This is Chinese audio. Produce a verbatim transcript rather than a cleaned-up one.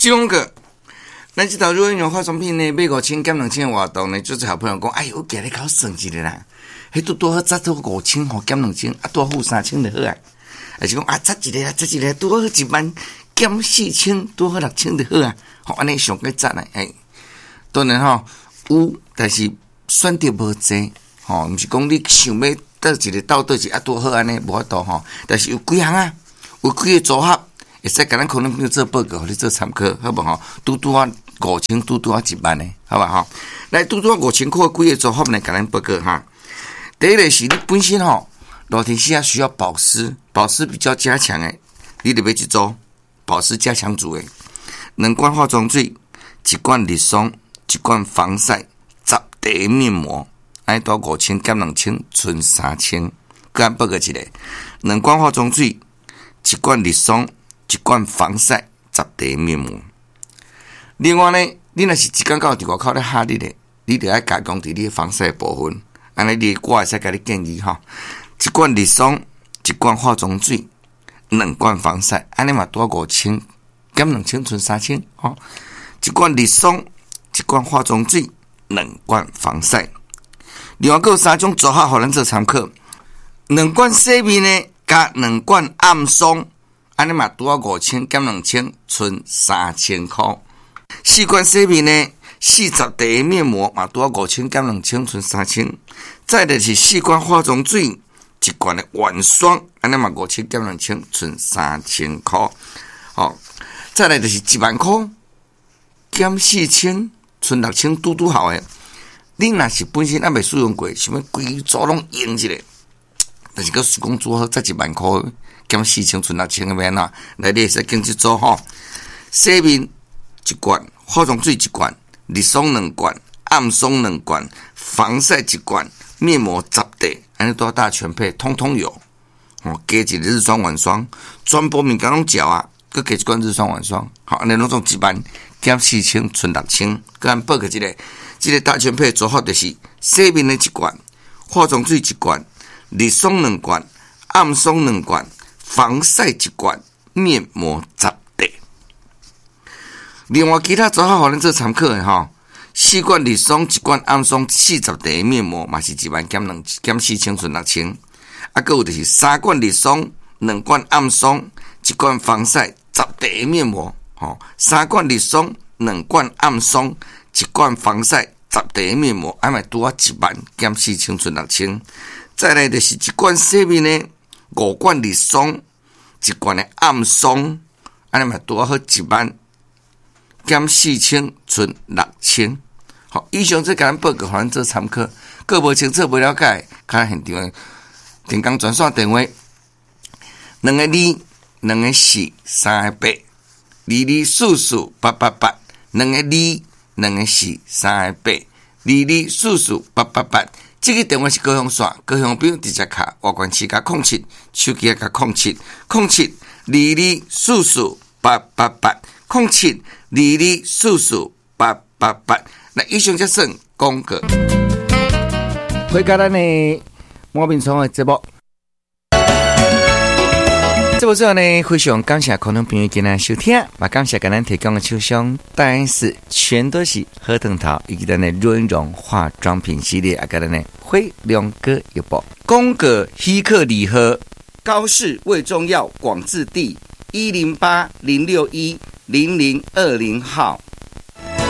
这种个，咱这套润用化妆品呢，买五千减两千的活动呢，就是好朋友讲，哎呦，今日搞省一个啦，迄拄拄好砸到五千吼，减两千，啊，拄好三千就好啊。还是讲啊，砸一个啊，砸一个，拄好一万减四千，拄好六千就好啊。吼，安尼上个赞啊，哎，当然吼有，但是选择无济，吼，毋是讲你想要倒一个倒倒一个啊，拄好安尼无法度吼，但是有几项啊，有几个组合。会使甲咱可能朋友做报告，互你做参考，好无吼？拄拄啊五千，拄拄啊一万呢，好吧吼？来，拄拄啊五千块几个组合呢？甲咱报告哈。第一个是你本身吼，热天时啊需要保湿，保湿比较加强诶，你得要一组保湿加强组诶，两罐化妆水，一罐日霜，一罐防晒，十滴面膜，安尼多五千减两千，剩三千。甲咱报告一个，两罐化妆水，一罐日霜。一罐防晒，十滴面膜。另外呢，你若是一工到伫外口咧哈日咧，你着爱加强伫你防晒部分。安尼你我会使甲你建议吼，一罐日霜，一罐化妆水，两罐防晒，安尼嘛多五千，减两千剩三千吼。一罐日霜，一罐化妆水，两罐防晒。另外还有三种组合，互咱做参考。两罐洗面呢，加两罐暗霜。安尼嘛拄啊五千减两千，剩三千块。四罐洗面呢，四十滴面膜嘛拄啊五千减两千，剩三千。再来是四罐化妆水，一罐的晚霜，安尼嘛五千减两千，剩三千块。好，再来就是一万块减四千，剩六千，拄拄好诶。你若是本身还未使用过，想要规组拢用一下，但是个手工组合才一万块。减四千剩六千个面啊，来你会使经济做吼。洗面一罐，化妆水一罐，日霜两罐，暗霜两罐，防晒一罐，面膜十滴，安尼多大全配，通通有。哦，加一个日霜晚霜，全部物件拢缴啊，佮加一罐日霜晚霜，好，安尼拢总一万减四千剩六千。佮咱报个一个，这个大全配组合就是洗面的一罐，化妆水一罐，日霜两罐，暗霜两罐。防晒一罐，面膜十滴。另外其他组合互咱做参考的吼，四罐日霜，一罐暗霜，四十滴面膜嘛是一万减两减四千剩六千。啊，还有就是三罐日霜，两罐暗霜，一罐防晒，十滴面膜。吼，三罐日霜，两罐暗霜，一罐防晒，十滴面膜，安咪拄啊一万减四千剩六千。再来就是一罐洗面呢。五罐日霜，一罐的暗霜，安尼嘛多好一万，减四千剩六千。好，以上这甲咱报告，互咱做参考。各无清楚、无了解，看现场的电工专线电话：两个二，两个四，三个八，二二四四八八八，两个二，两个四，三个八，二二四四八八八。这个电话是高雄线，高雄表直接卡，外关市加空七，手机加空七，空七二二四四八八八，空七二二四四八八八。那以上就算广告。回到咱的毛面窗的节目。这部分呢，非常感谢可能朋友今天收听，也感谢给咱提供的厂商，当然是全都是核桃桃以及咱的润绒化妆品系列，也给咱的辉亮哥一包。宫格希克礼盒，高市卫中药广治地一零八零六一零零二零号。